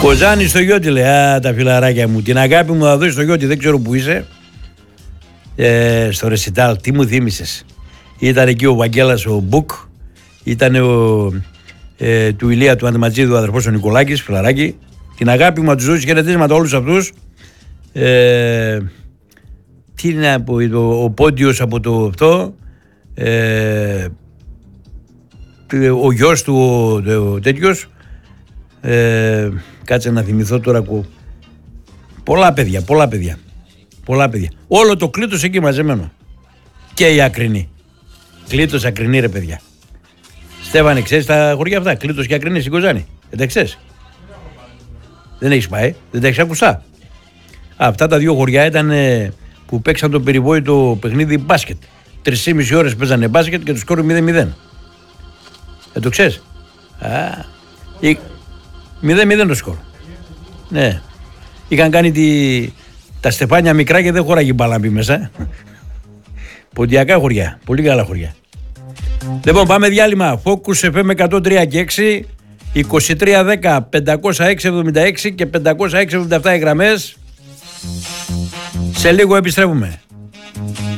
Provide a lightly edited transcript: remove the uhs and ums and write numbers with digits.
Κοζάνη στο Γιώτη λέει, α, τα φιλαράκια μου. Την αγάπη μου θα δώσει στο Γιώτη, δεν ξέρω που είσαι. Στο Ρεσιτάλ, τι μου θύμισες. Ήταν εκεί ο Βαγγέλας ο Μπουκ, ήταν του Ηλία του Αντιματζίδου ο αδερφός ο Νικολάκης, φιλαράκι. Την αγάπη μου να τους δώσει χαιρετίσματα όλους αυτούς. Τι είναι από ο Πόντιος από το αυτό. Ο γιος του ο τέτοιος. Κάτσε να θυμηθώ τώρα. Πολλά παιδιά. Όλο το Κλήτος εκεί μαζεμένο. Και η Ακρινή. Κλήτος, Ακρινή ρε παιδιά. Στέφανε, ξέρεις τα χωριά αυτά, Κλήτος και Ακρινή στην Κοζάνη. Δεν τα ξέρεις? Δεν έχεις πάει, δεν τα έχεις ακουστά? Αυτά τα δύο χωριά ήταν που παίξαν το περιβόητο παιχνίδι μπάσκετ. 3,5 ώρες παίζανε μπάσκετ και το σκόρ 0-0. Δεν το ξέρεις? 0-0 το σκορ. Ναι. Είχαν κάνει τα στεφάνια μικρά και δεν χωράγει μπάλα μπει μέσα. Ποντιακά χωριά. Πολύ καλά χωριά. Λοιπόν, πάμε διάλειμμα. Focus FM 103 και 6, 2310 506 76 και 506 77 οι γραμμές. Σε λίγο επιστρέφουμε.